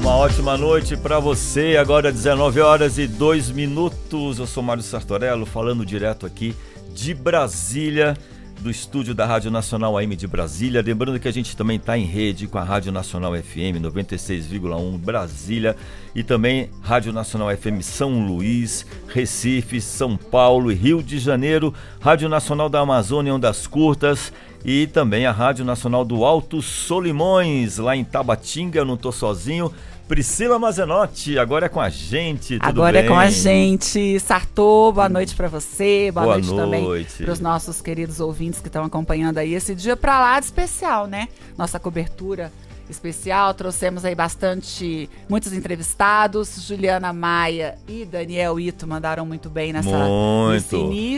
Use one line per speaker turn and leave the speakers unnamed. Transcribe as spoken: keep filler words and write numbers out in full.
Uma ótima noite para você, agora dezenove horas e dois minutos. Eu sou Mário Sartorello, falando direto aqui de Brasília, do estúdio da Rádio Nacional A M de Brasília. Lembrando que a gente também está em rede com a Rádio Nacional F M noventa e seis vírgula um Brasília e também Rádio Nacional F M São Luís, Recife, São Paulo e Rio de Janeiro, Rádio Nacional da Amazônia Ondas Curtas e também a Rádio Nacional do Alto Solimões, lá em Tabatinga. Eu não tô sozinho. Priscila Mazenotti, agora é com a gente, tudo
Agora
bem?
é com a gente. Sartor, boa noite pra você, boa,
boa
noite,
noite
também pros nossos queridos ouvintes que estão acompanhando aí esse dia pra lá de especial, né? Nossa cobertura especial, trouxemos aí bastante, muitos entrevistados. Juliana Maia e Daniel Ito mandaram muito bem nessa,
muito.
nesse início.